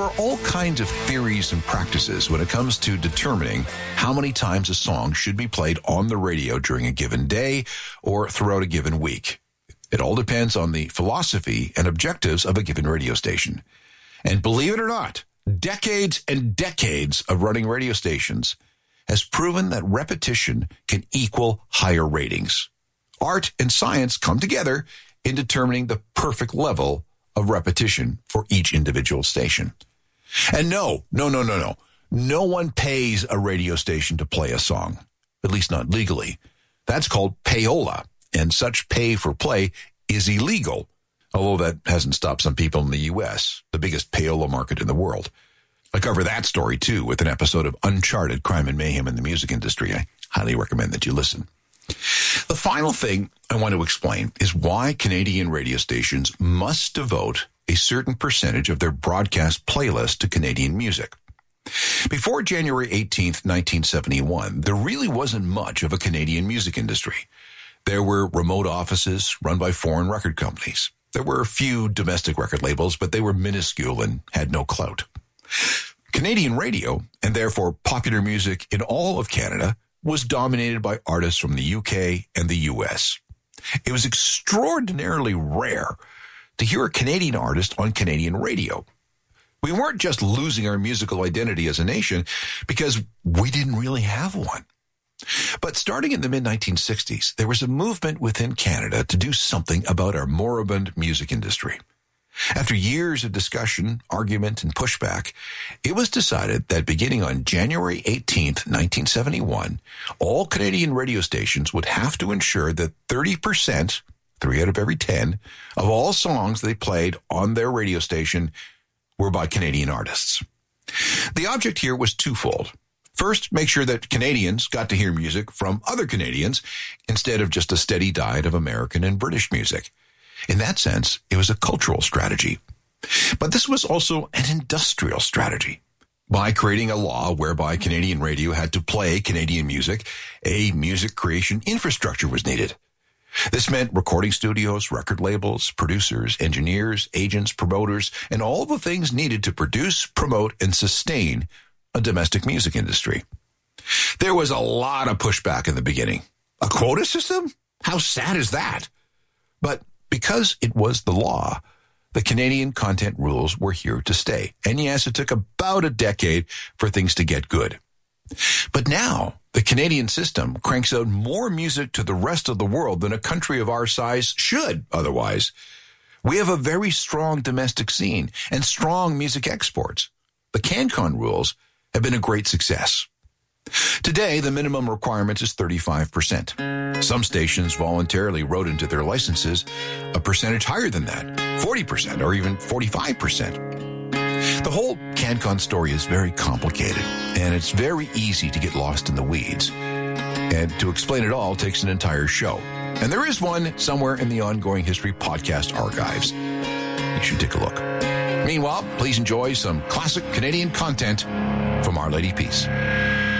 are all kinds of theories and practices when it comes to determining how many times a song should be played on the radio during a given day or throughout a given week. It all depends on the philosophy and objectives of a given radio station. And believe it or not, decades and decades of running radio stations has proven that repetition can equal higher ratings. Art and science come together in determining the perfect level of repetition for each individual station. And no one pays a radio station to play a song, at least not legally. That's called payola, and such pay for play is illegal, although that hasn't stopped some people in the U.S., the biggest payola market in the world. I cover that story, too, with an episode of Uncharted Crime and Mayhem in the Music Industry. I highly recommend that you listen. The final thing I want to explain is why Canadian radio stations must devote a certain percentage of their broadcast playlist to Canadian music. Before January 18th, 1971, there really wasn't much of a Canadian music industry. There were remote offices run by foreign record companies. There were a few domestic record labels, but they were minuscule and had no clout. Canadian radio, and therefore popular music in all of Canada, was dominated by artists from the UK and the US. It was extraordinarily rare to hear a Canadian artist on Canadian radio. We weren't just losing our musical identity as a nation because we didn't really have one. But starting in the mid-1960s, there was a movement within Canada to do something about our moribund music industry. After years of discussion, argument, and pushback, it was decided that beginning on January 18th, 1971, all Canadian radio stations would have to ensure that 30%, 3 out of every 10, of all songs they played on their radio station were by Canadian artists. The object here was twofold. First, make sure that Canadians got to hear music from other Canadians instead of just a steady diet of American and British music. In that sense, it was a cultural strategy. But this was also an industrial strategy. By creating a law whereby Canadian radio had to play Canadian music, a music creation infrastructure was needed. This meant recording studios, record labels, producers, engineers, agents, promoters, and all the things needed to produce, promote, and sustain a domestic music industry. There was a lot of pushback in the beginning. A quota system? How sad is that? But because it was the law, the Canadian content rules were here to stay. And yes, it took about a decade for things to get good. But now, the Canadian system cranks out more music to the rest of the world than a country of our size should otherwise. We have a very strong domestic scene and strong music exports. The CanCon rules have been a great success. Today, the minimum requirement is 35%. Some stations voluntarily wrote into their licenses a percentage higher than that, 40% or even 45%. The whole CanCon story is very complicated, and it's very easy to get lost in the weeds. And to explain it all takes an entire show. And there is one somewhere in the Ongoing History podcast archives. You should take a look. Meanwhile, please enjoy some classic Canadian content from Our Lady Peace.